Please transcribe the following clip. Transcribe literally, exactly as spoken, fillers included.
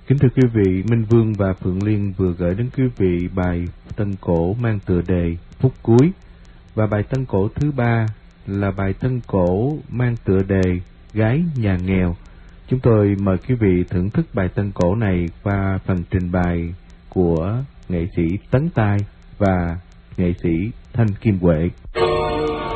Kính thưa quý vị, Minh Vương và Phượng Liên vừa gửi đến quý vị bài tân cổ mang tựa đề Phút Cuối, và bài tân cổ thứ ba là bài tân cổ mang tựa đề Gái Nhà Nghèo. Chúng tôi mời quý vị thưởng thức bài tân cổ này qua phần trình bày của nghệ sĩ Tấn Tài và nghệ sĩ Thanh Kim Huệ.